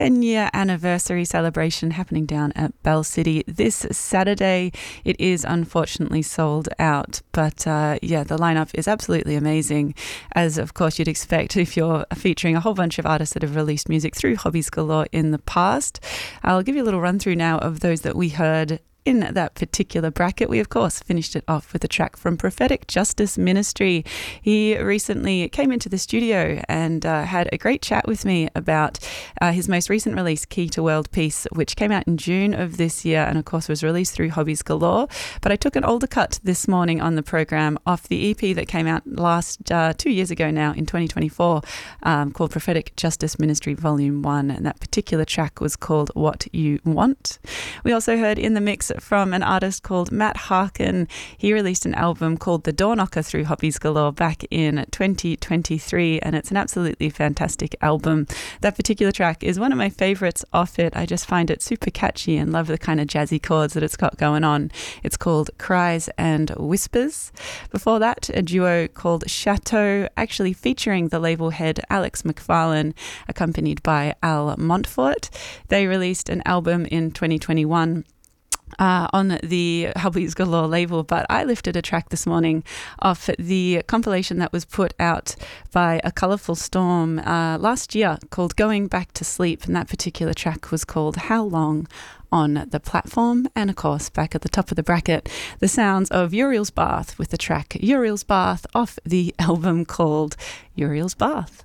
10-year anniversary celebration happening down at Bell City this Saturday. It is unfortunately sold out, but the lineup is absolutely amazing, as of course you'd expect if you're featuring a whole bunch of artists that have released music through Hobbies Galore in the past. I'll give you a little run through now of those that we heard in that particular bracket. We, of course, finished it off with a track from Prophetic Justice Ministry. He recently came into the studio and had a great chat with me about his most recent release, Key to World Peace, which came out in June of this year and, of course, was released through Hobbies Galore. But I took an older cut this morning on the program off the EP that came out last 2 years ago now in 2024 called Prophetic Justice Ministry Volume 1, and that particular track was called What You Want. We also heard in the mix from an artist called Matt Harkin. He released an album called The Door Knocker through Hobbies Galore back in 2023, and it's an absolutely fantastic album. That particular track is one of my favourites off it. I just find it super catchy and love the kind of jazzy chords that it's got going on. It's called Cries and Whispers. Before that, a duo called Chateau, actually featuring the label head Alex McFarlane, accompanied by Al Montfort. They released an album in 2021 on the Hobbies Galore label, but I lifted a track this morning off the compilation that was put out by A Colourful Storm last year called Going Back to Sleep, and that particular track was called How Long on the Platform. And of course, back at the top of the bracket, the sounds of Uriel's Bath with the track Uriel's Bath off the album called Uriel's Bath.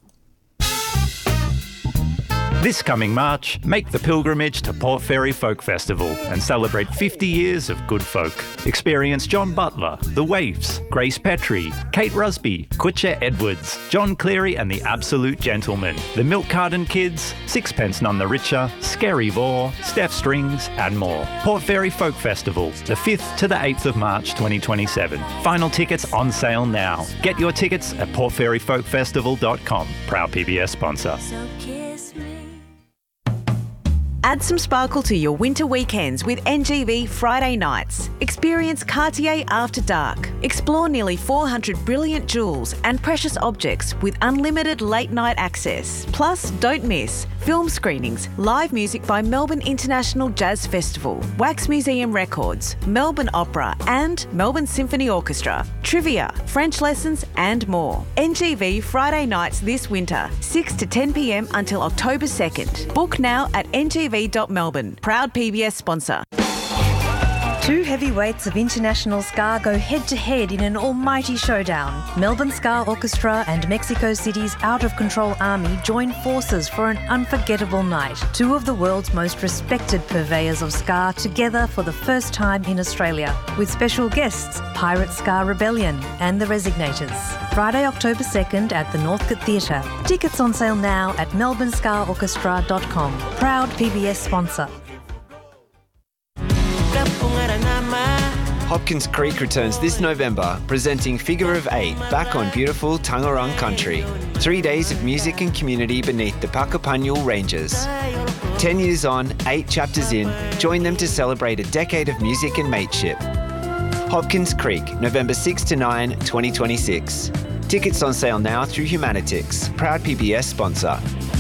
This coming March, make the pilgrimage to Port Fairy Folk Festival and celebrate 50 years of good folk. Experience John Butler, The Waifs, Grace Petrie, Kate Rusby, Kutcher Edwards, John Cleary and the Absolute Gentlemen, the Milk Carton Kids, Sixpence None the Richer, Scary Vore, Steph Strings and more. Port Fairy Folk Festival, the 5th to the 8th of March 2027. Final tickets on sale now. Get your tickets at portfairyfolkfestival.com. Proud PBS sponsor. Add some sparkle to your winter weekends with NGV Friday nights. Experience Cartier After Dark. Explore nearly 400 brilliant jewels and precious objects with unlimited late night access. Plus, don't miss film screenings, live music by Melbourne International Jazz Festival, Wax Museum Records, Melbourne Opera and Melbourne Symphony Orchestra, trivia, French lessons and more. NGV Friday nights this winter, 6 to 10 p.m. until October 2nd. Book now at ngv.melbourne. Proud PBS sponsor. Two heavyweights of international ska go head-to-head in an almighty showdown. Melbourne Ska Orchestra and Mexico City's Out of Control Army join forces for an unforgettable night. Two of the world's most respected purveyors of ska together for the first time in Australia, with special guests Pirate Ska Rebellion and The Resignators. Friday, October 2nd at the Northcote Theatre. Tickets on sale now at melbourneskaorchestra.com. Proud PBS sponsor. Hopkins Creek returns this November, presenting Figure of Eight back on beautiful Tangerang country. 3 days of music and community beneath the Puckapunyal Ranges. 10 years on, 8 chapters in, join them to celebrate a decade of music and mateship. Hopkins Creek, November 6 to 9, 2026. Tickets on sale now through Humanitix, proud PBS sponsor.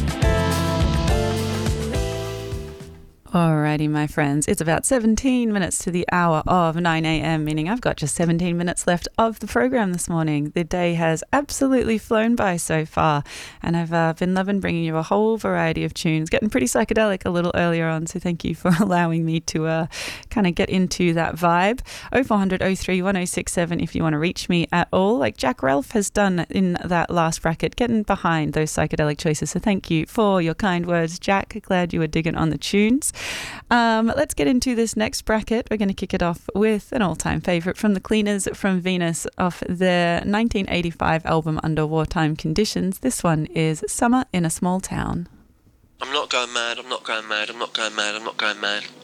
Alrighty, my friends, it's about 17 minutes to the hour of 9 a.m, meaning I've got just 17 minutes left of the program this morning. The day has absolutely flown by so far, and I've been loving bringing you a whole variety of tunes, getting pretty psychedelic a little earlier on, so thank you for allowing me to kind of get into that vibe. 0400 03 1067 if you want to reach me at all, like Jack Ralph has done in that last bracket, getting behind those psychedelic choices, so thank you for your kind words, Jack. Glad you were digging on the tunes. Let's get into this next bracket. We're going to kick it off with an all-time favourite from the Cleaners from Venus off their 1985 album Under Wartime Conditions. This one is Summer in a Small Town. I'm not going mad, I'm not going mad, I'm not going mad, I'm not going mad.